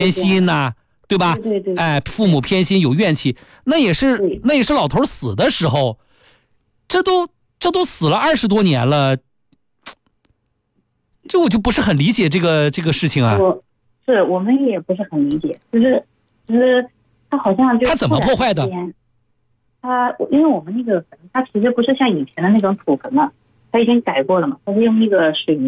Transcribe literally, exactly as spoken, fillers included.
偏心呐、啊，对吧？ 对对对。 哎，父母偏心有怨气，那也是那也是老头死的时候，这都这都死了二十多年了，这我就不是很理解这个这个事情啊。 我是我们也不是很理解，就是就是他好像就他怎么破坏的？ 他因为我们那个坟，他其实不是像以前的那种土坟了，他已经改过了嘛，他是用那个水泥。